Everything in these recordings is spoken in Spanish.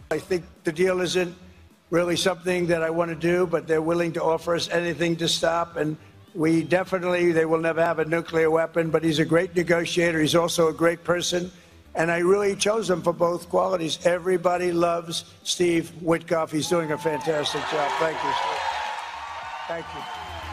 I think the deal isn't really something that I want to do, but they're willing to offer us anything to stop. And we definitely, they will never have a nuclear weapon, but he's a great negotiator. He's also a great person. And I really chose him for both qualities. Everybody loves Steve Witkoff. He's doing a fantastic job. Thank you, Steve. Thank you.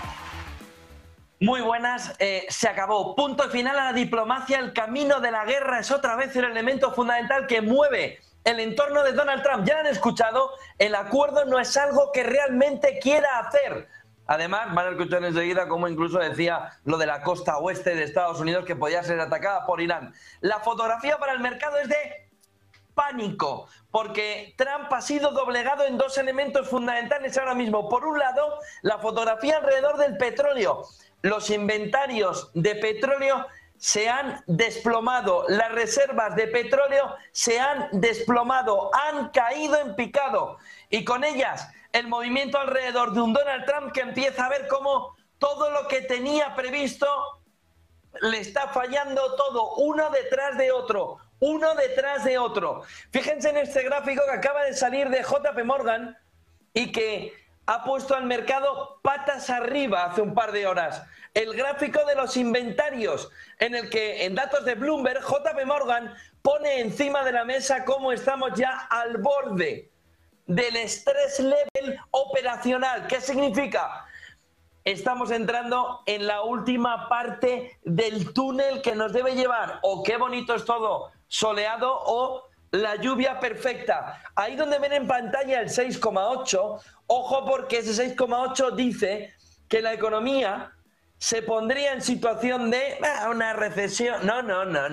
Muy buenas, se acabó. Punto final a la diplomacia. El camino de la guerra es otra vez el elemento fundamental que mueve el entorno de Donald Trump. Ya lo han escuchado, el acuerdo no es algo que realmente quiera hacer. Además, van a escuchar enseguida cómo incluso decía lo de la costa oeste de Estados Unidos que podía ser atacada por Irán. La fotografía para el mercado es de pánico, porque Trump ha sido doblegado en dos elementos fundamentales ahora mismo. Por un lado, la fotografía alrededor del petróleo. Los inventarios de petróleo se han desplomado, las reservas de petróleo se han desplomado, han caído en picado, y con ellas el movimiento alrededor de un Donald Trump que empieza a ver cómo todo lo que tenía previsto le está fallando todo, uno detrás de otro, uno detrás de otro. Fíjense en este gráfico que acaba de salir de JP Morgan y que ha puesto al mercado patas arriba hace un par de horas. El gráfico de los inventarios, en el que en datos de Bloomberg, JP Morgan pone encima de la mesa cómo estamos ya al borde del estrés level operacional. ¿Qué significa? Estamos entrando en la última parte del túnel que nos debe llevar, o qué bonito es todo, soleado, o la lluvia perfecta. Ahí donde ven en pantalla el 6,8, ojo, porque ese 6,8 dice que la economía se pondría en situación de una recesión. No.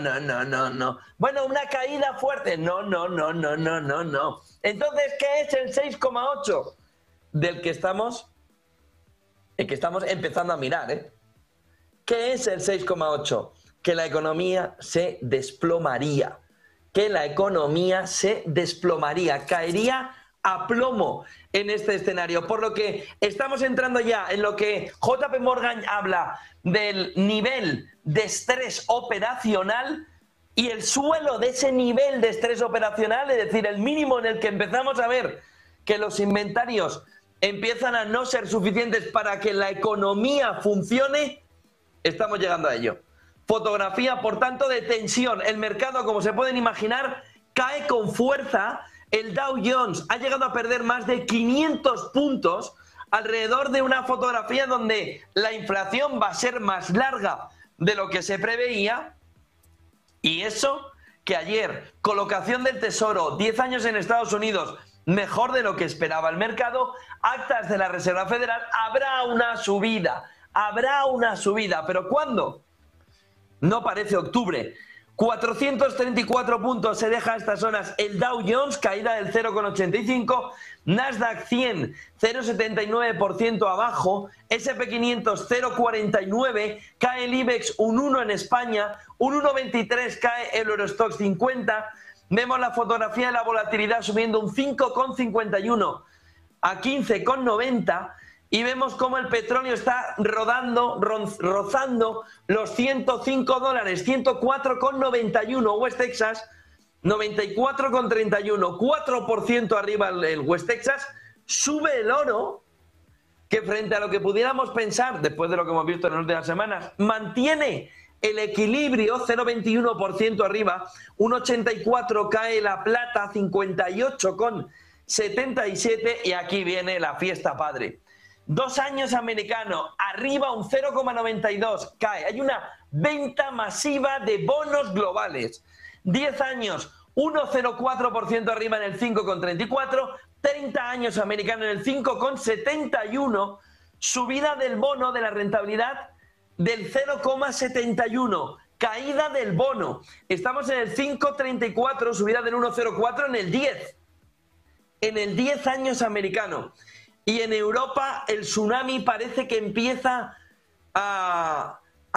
Bueno, una caída fuerte. No. Entonces, ¿qué es el 6,8? Del que estamos empezando a mirar, ¿eh? ¿Qué es el 6,8? Que la economía se desplomaría. Caería a plomo en este escenario, por lo que estamos entrando ya en lo que JP Morgan habla del nivel de estrés operacional, y el suelo de ese nivel de estrés operacional, es decir, el mínimo en el que empezamos a ver que los inventarios empiezan a no ser suficientes para que la economía funcione, estamos llegando a ello. Fotografía, por tanto, de tensión. El mercado, como se pueden imaginar, cae con fuerza. El Dow Jones ha llegado a perder más de 500 puntos alrededor de una fotografía donde la inflación va a ser más larga de lo que se preveía. Y eso que ayer, colocación del Tesoro, 10 años en Estados Unidos, mejor de lo que esperaba el mercado, actas de la Reserva Federal, habrá una subida. ¿Pero cuándo? No parece octubre. 434 puntos se deja a estas zonas el Dow Jones, caída del 0,85, Nasdaq 100, 0,79% abajo, S&P 500, 0,49, cae el IBEX un 1 en España, un 1,23 cae el Eurostoxx 50, vemos la fotografía de la volatilidad subiendo un 5,51 a 15,90, y vemos cómo el petróleo está rozando los $105, 104,91. West Texas, 94,31, 4% arriba el West Texas. Sube el oro, que frente a lo que pudiéramos pensar, después de lo que hemos visto en las últimas semanas, mantiene el equilibrio, 0,21% arriba, 1,84 cae la plata, 58,77, y aquí viene la fiesta padre. 2 años americano, arriba un 0,92, cae. Hay una venta masiva de bonos globales. 10 años, 1,04% arriba en el 5,34. 30 años americano en el 5,71. Subida del bono de la rentabilidad del 0,71. Caída del bono. Estamos en el 5,34, subida del 1,04 en el 10. En el 10 años americano. Y en Europa el tsunami parece que empieza a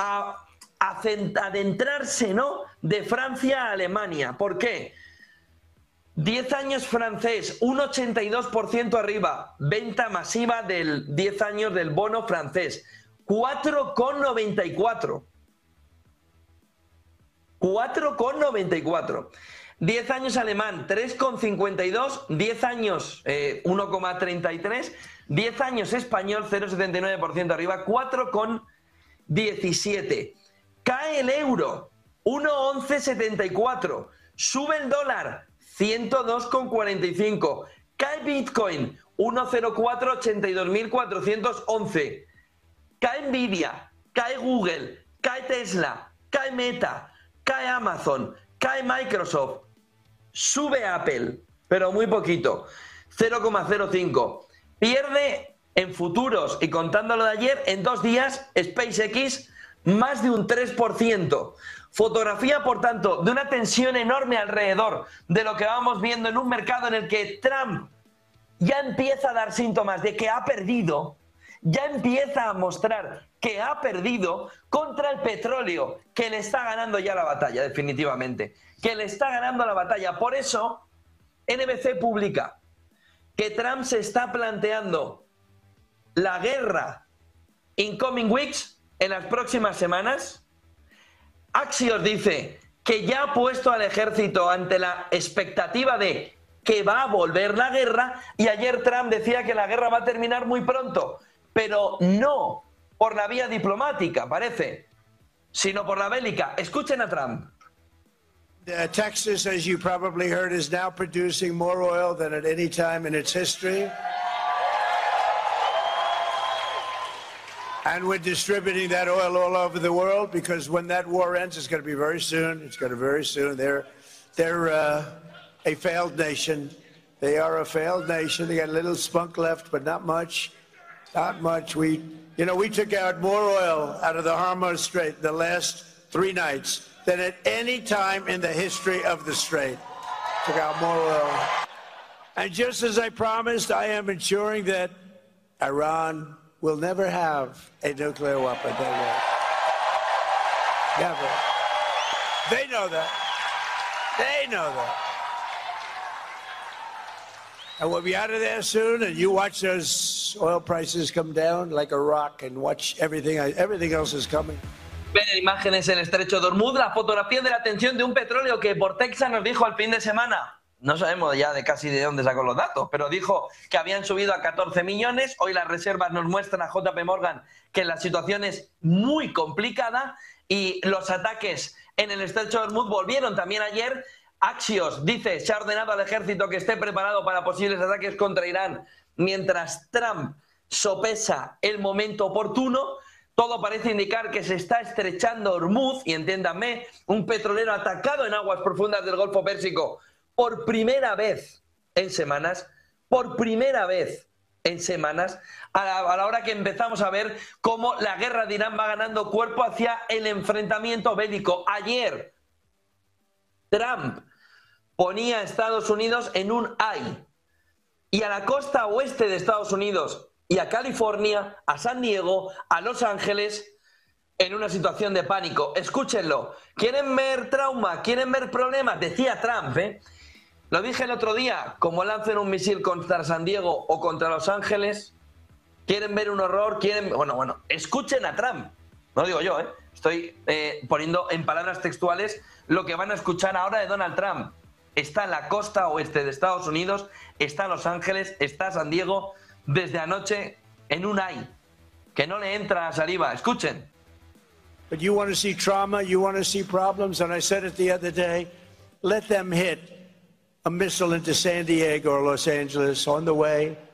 adentrarse, ¿no? De Francia a Alemania. ¿Por qué? 10 años francés, 1,82% arriba. Venta masiva del 10 años del bono francés. 4,94. 4,94. 10 años alemán, 3,52, 10 años 1,33, 10 años español, 0,79% arriba, 4,17. Cae el euro, 1,1174. Sube el dólar, 102,45. Cae Bitcoin, 1,04, 82.411. Cae Nvidia, cae Google, cae Tesla, cae Meta, cae Amazon, cae Microsoft, sube Apple, pero muy poquito, 0,05. Pierde en futuros y contándolo de ayer, en 2 días, SpaceX más de un 3%. Fotografía, por tanto, de una tensión enorme alrededor de lo que vamos viendo en un mercado en el que Trump ya empieza a dar síntomas de que ha perdido, ya empieza a mostrar que ha perdido contra el petróleo, que le está ganando ya la batalla, definitivamente, que le está ganando la batalla. Por eso, NBC publica que Trump se está planteando la guerra in coming weeks, en las próximas semanas. Axios dice que ya ha puesto al ejército ante la expectativa de que va a volver la guerra, y ayer Trump decía que la guerra va a terminar muy pronto, pero no por la vía diplomática, parece, sino por la bélica. Escuchen a Trump. Texas, as you probably heard, is now producing more oil than at any time in its history. And we're distributing that oil all over the world, because when that war ends, it's going to be very soon. It's going to be very soon. They're a failed nation. They are a failed nation. They got a little spunk left, but not much. Not much. We took out more oil out of the Hormuz Strait the last 3 nights than at any time in the history of the Strait. Took out more oil. And just as I promised, I am ensuring that Iran will never have a nuclear weapon. They will. Never. They know that. They know that. And we'll be out of there soon, and you watch those oil prices come down like a rock, and watch everything else is coming. Ven imágenes en el estrecho de Hormuz, la fotografía de la tensión de un petróleo que por Texas nos dijo al fin de semana. No sabemos ya de casi de dónde sacó los datos, pero dijo que habían subido a 14 millones. Hoy las reservas nos muestran a JP Morgan que la situación es muy complicada y los ataques en el estrecho de Hormuz volvieron también ayer. Axios dice, se ha ordenado al ejército que esté preparado para posibles ataques contra Irán, mientras Trump sopesa el momento oportuno. Todo parece indicar que se está estrechando Hormuz, y entiéndanme, un petrolero atacado en aguas profundas del Golfo Pérsico por primera vez en semanas, a la hora que empezamos a ver cómo la guerra de Irán va ganando cuerpo hacia el enfrentamiento bélico. Ayer, Trump ponía a Estados Unidos en un ay, y a la costa oeste de Estados Unidos y a California, a San Diego, a Los Ángeles, en una situación de pánico. Escúchenlo. ¿Quieren ver trauma? ¿Quieren ver problemas? Decía Trump, Lo dije el otro día, como lancen un misil contra San Diego o contra Los Ángeles, ¿quieren ver un horror? Bueno, escuchen a Trump. No lo digo yo, Estoy poniendo en palabras textuales lo que van a escuchar ahora de Donald Trump. Está en la costa oeste de Estados Unidos, está en Los Ángeles, está San Diego, desde anoche en un ay, que no le entra saliva. Escuchen. But you want to see trauma, you want to see problems, and I said it the other day, let them hit a missile into San Diego or Los Angeles on the way.